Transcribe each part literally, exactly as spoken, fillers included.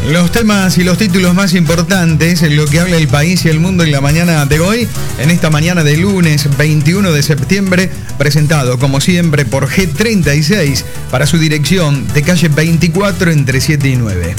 Los temas y los títulos más importantes, en lo que habla el país y el mundo en la mañana de hoy, en esta mañana de lunes veintiuno de septiembre, presentado como siempre por G treinta y seis para su dirección de calle veinticuatro entre siete y nueve.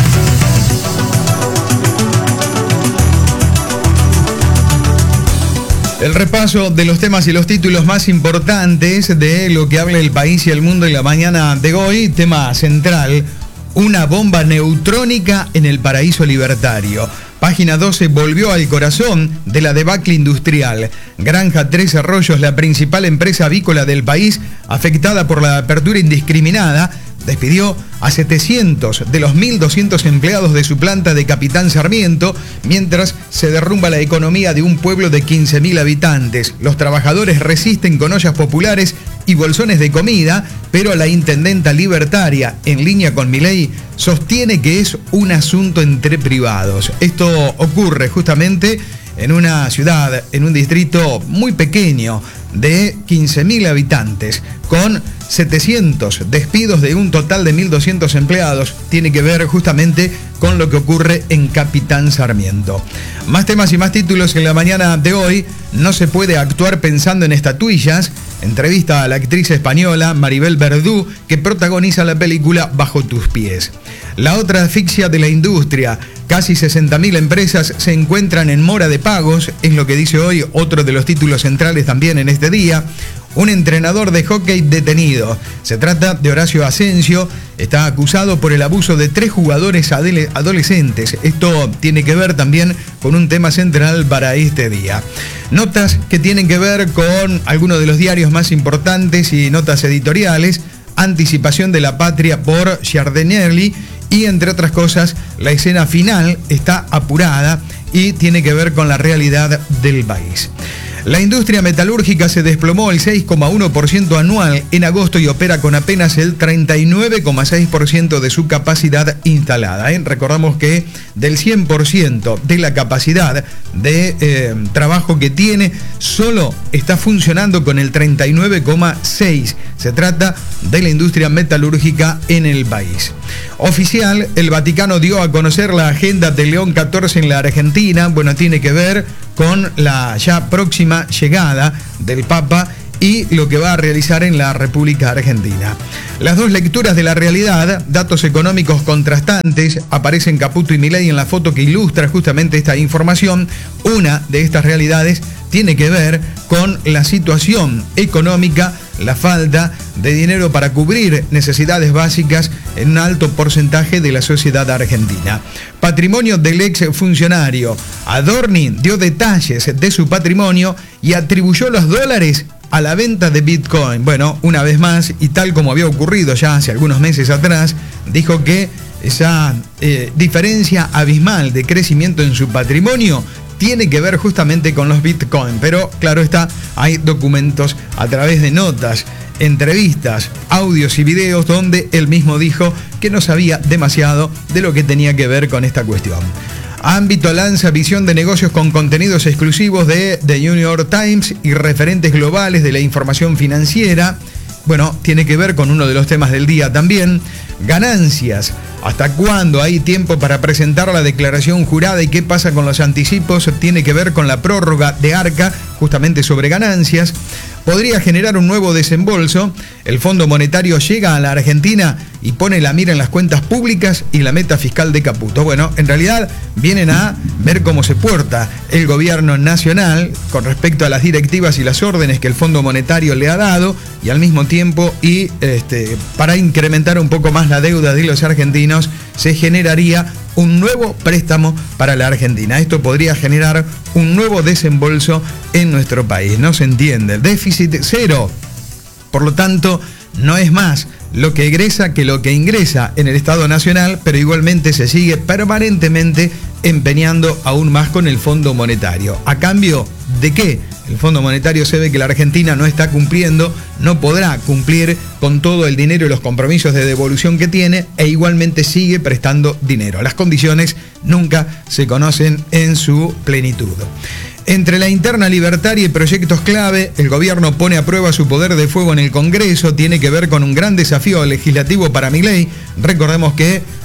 El repaso de los temas y los títulos más importantes de lo que habla el país y el mundo en la mañana de hoy. Tema central: una bomba neutrónica en el paraíso libertario. Página doce volvió al corazón de la debacle industrial. Granja Tres Arroyos, la principal empresa avícola del país, afectada por la apertura indiscriminada, despidió a setecientos de los mil doscientos empleados de su planta de Capitán Sarmiento, mientras se derrumba la economía de un pueblo de quince mil habitantes. Los trabajadores resisten con ollas populares y bolsones de comida, pero la intendenta libertaria, en línea con Milei, sostiene que es un asunto entre privados. Esto ocurre justamente en una ciudad, en un distrito muy pequeño de quince mil habitantes, con setecientos despidos de un total de mil doscientos empleados. Tiene que ver justamente con lo que ocurre en Capitán Sarmiento. Más temas y más títulos en la mañana de hoy. No se puede actuar pensando en estatuillas. Entrevista a la actriz española Maribel Verdú, que protagoniza la película Bajo tus pies. La otra asfixia de la industria. Casi sesenta mil empresas se encuentran en mora de pagos, es lo que dice hoy otro de los títulos centrales también en este día. Un entrenador de hockey detenido. Se trata de Horacio Asensio. Está acusado por el abuso de tres jugadores adolescentes. Esto tiene que ver también con un tema central para este día. Notas que tienen que ver con algunos de los diarios más importantes y notas editoriales. Anticipación de la patria por Giardinelli. Y entre otras cosas, la escena final está apurada y tiene que ver con la realidad del país. La industria metalúrgica se desplomó el seis coma uno por ciento anual en agosto y opera con apenas el treinta y nueve coma seis por ciento de su capacidad instalada. ¿eh? Recordamos que del cien por ciento de la capacidad de eh, trabajo que tiene, solo está funcionando con el treinta y nueve coma seis por ciento. Se trata de la industria metalúrgica en el país. Oficial, el Vaticano dio a conocer la agenda de León catorce en la Argentina. Bueno, tiene que ver con la ya próxima llegada del Papa y lo que va a realizar en la República Argentina. Las dos lecturas de la realidad, datos económicos contrastantes, aparecen Caputo y Milei en la foto que ilustra justamente esta información. Una de estas realidades tiene que ver con la situación económica, la falta de dinero para cubrir necesidades básicas en un alto porcentaje de la sociedad argentina. Patrimonio del ex funcionario. Adorni dio detalles de su patrimonio y atribuyó los dólares a la venta de Bitcoin. Bueno, una vez más, y tal como había ocurrido ya hace algunos meses atrás, dijo que esa eh, diferencia abismal de crecimiento en su patrimonio tiene que ver justamente con los Bitcoin. Pero claro está, hay documentos a través de notas, entrevistas, audios y videos donde él mismo dijo que no sabía demasiado de lo que tenía que ver con esta cuestión. Ámbito lanza visión de negocios con contenidos exclusivos de The New York Times y referentes globales de la información financiera. Bueno, tiene que ver con uno de los temas del día también. Ganancias. ¿Hasta cuándo hay tiempo para presentar la declaración jurada y qué pasa con los anticipos? Tiene que ver con la prórroga de ARCA, justamente sobre ganancias. Podría generar un nuevo desembolso. El Fondo Monetario llega a la Argentina y pone la mira en las cuentas públicas y la meta fiscal de Caputo. Bueno, en realidad vienen a ver cómo se porta el gobierno nacional con respecto a las directivas y las órdenes que el Fondo Monetario le ha dado, y al mismo tiempo, y este, para incrementar un poco más la deuda de los argentinos, se generaría un nuevo préstamo para la Argentina. Esto podría generar un nuevo desembolso en nuestro país. No se entiende. El déficit cero. Por lo tanto, no es más lo que egresa que lo que ingresa en el Estado Nacional, pero igualmente se sigue permanentemente empeñando aún más con el Fondo Monetario. ¿A cambio de qué? El Fondo Monetario se ve que la Argentina no está cumpliendo, no podrá cumplir con todo el dinero y los compromisos de devolución que tiene, e igualmente sigue prestando dinero. Las condiciones nunca se conocen en su plenitud. Entre la interna libertaria y proyectos clave, el gobierno pone a prueba su poder de fuego en el Congreso. Tiene que ver con un gran desafío legislativo para Milei. Recordemos que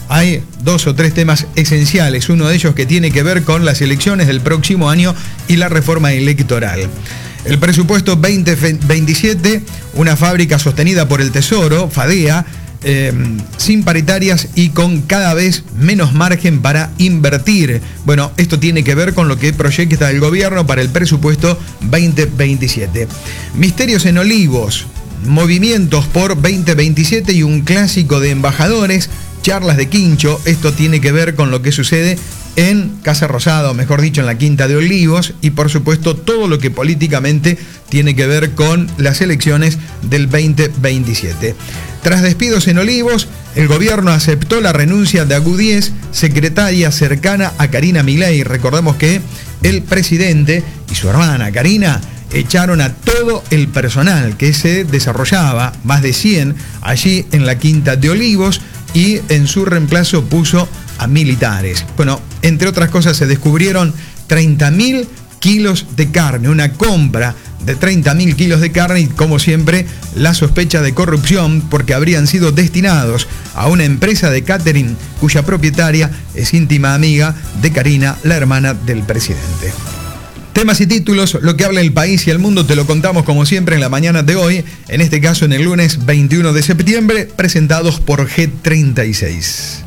hay dos o tres temas esenciales, uno de ellos que tiene que ver con las elecciones del próximo año y la reforma electoral. El presupuesto veinte veintisiete, una fábrica sostenida por el Tesoro, FADEA, eh, sin paritarias y con cada vez menos margen para invertir. Bueno, esto tiene que ver con lo que proyecta el gobierno para el presupuesto veinte veintisiete. Misterios en Olivos, movimientos por veinte veintisiete y un clásico de embajadores, charlas de quincho. Esto tiene que ver con lo que sucede en Casa Rosada, o mejor dicho, en la Quinta de Olivos, y por supuesto todo lo que políticamente tiene que ver con las elecciones del veinte veintisiete. Tras despidos en Olivos, el gobierno aceptó la renuncia de Agudíez, secretaria cercana a Karina Milei. Recordemos que el presidente y su hermana Karina echaron a todo el personal que se desarrollaba, más de cien, allí en la Quinta de Olivos, y en su reemplazo puso a militares. Bueno, entre otras cosas se descubrieron treinta mil kilos de carne, una compra de treinta mil kilos de carne y, como siempre, la sospecha de corrupción porque habrían sido destinados a una empresa de catering cuya propietaria es íntima amiga de Karina, la hermana del presidente. Temas y títulos, lo que habla el país y el mundo, te lo contamos como siempre en la mañana de hoy, en este caso en el lunes veintiuno de septiembre, presentados por G treinta y seis.